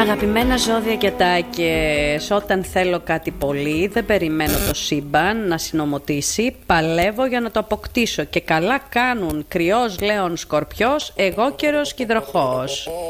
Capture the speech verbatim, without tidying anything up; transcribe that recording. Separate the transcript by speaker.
Speaker 1: Αγαπημένα ζώδια και τάκες, όταν θέλω κάτι πολύ δεν περιμένω το σύμπαν να συνομωτήσει, παλεύω για να το αποκτήσω και καλά κάνουν Κρυός, Λέων, Σκορπιός, εγώ καιρος και υδροχόος.